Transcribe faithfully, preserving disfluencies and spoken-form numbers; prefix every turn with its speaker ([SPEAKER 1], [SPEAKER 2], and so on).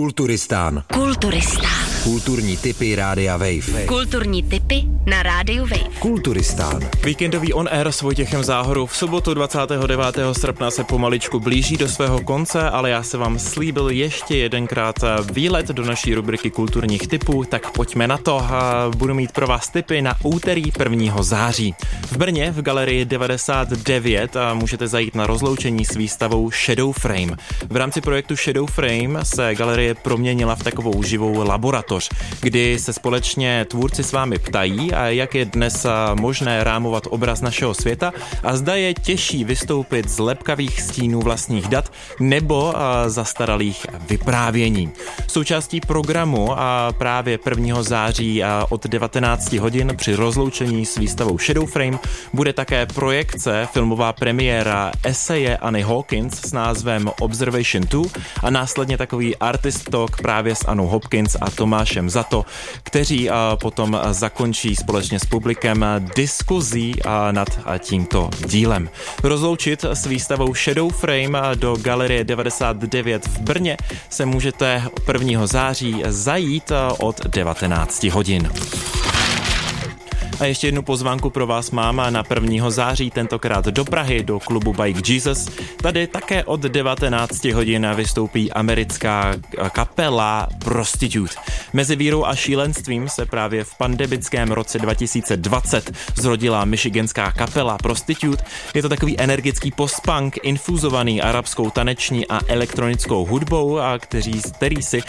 [SPEAKER 1] Kulturistán.
[SPEAKER 2] Kulturistán.
[SPEAKER 1] Kulturní tipy Rádia Wave.
[SPEAKER 2] Kulturní tipy na Rádiu Wave.
[SPEAKER 1] Kulturistán.
[SPEAKER 3] Víkendový on air s Vojtěchem Záhorou v sobotu dvacátého devátého srpna se pomaličku blíží do svého konce, ale já se vám slíbil ještě jedenkrát výlet do naší rubriky kulturních tipů, tak pojďme na to. Budu mít pro vás tipy na úterý prvního září. V Brně v galerii devadesát devět můžete zajít na rozloučení s výstavou Shadow Frame. V rámci projektu Shadow Frame se galerie proměnila v takovou živou laboratoř, kdy se společně tvůrci s vámi ptají, a jak je dnes možné rámovat obraz našeho světa a zda je těžší vystoupit z lepkavých stínů vlastních dat nebo zastaralých vyprávění. Součástí programu a právě prvního září od devatenáct hodin při rozloučení s výstavou Shadow Frame bude také projekce, filmová premiéra eseje Anny Hawkins s názvem Observation dva a následně takový artist talk právě s Annou Hopkins a Tomášem Zato, kteří potom zakončí společně s publikem diskuzí nad tímto dílem. Rozloučit s výstavou Shadow Frame do galerie devadesát devět v Brně se můžete prvního září zajít od devatenáct hodin. A ještě jednu pozvánku pro vás mám na prvního září, tentokrát do Prahy, do klubu Bike Jesus. Tady také od devatenáct hodin vystoupí americká kapela Prostitute. Mezi vírou a šílenstvím se právě v pandemickém roce dva tisíce dvacet zrodila michiganská kapela Prostitute. Je to takový energický post-punk infuzovaný arabskou taneční a elektronickou hudbou, a kteří, který si